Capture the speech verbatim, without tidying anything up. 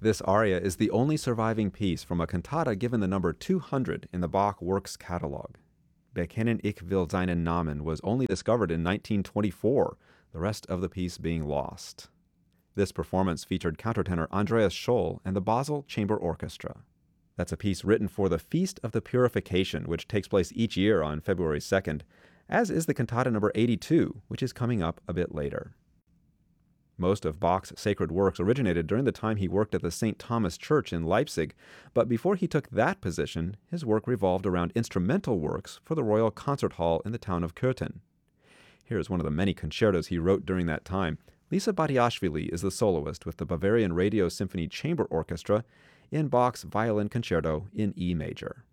This aria is the only surviving piece from a cantata given the number two hundred in the Bach Works Catalog. Bekennen ich will seinen Namen was only discovered in nineteen twenty-four, the rest of the piece being lost. This performance featured countertenor Andreas Scholl and the Basel Chamber Orchestra. That's a piece written for the Feast of the Purification, which takes place each year on February second, as is the cantata number eighty-two, which is coming up a bit later. Most of Bach's sacred works originated during the time he worked at the Saint Thomas Church in Leipzig, but before he took that position, his work revolved around instrumental works for the Royal Concert Hall in the town of Köthen. Here's one of the many concertos he wrote during that time. Lisa Batiashvili is the soloist with the Bavarian Radio Symphony Chamber Orchestra in Bach's Violin Concerto in E major.